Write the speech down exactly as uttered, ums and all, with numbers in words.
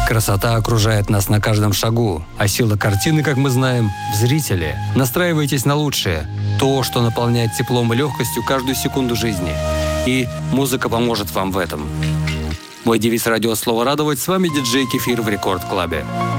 Красота окружает нас на каждом шагу, а сила картины, как мы знаем, в зрителе. Настраивайтесь на лучшее, то, что наполняет теплом и легкостью каждую секунду жизни. И музыка поможет вам в этом. Мой девиз радио «Слово радовать». С вами диджей Кефир в Рекорд Клабе.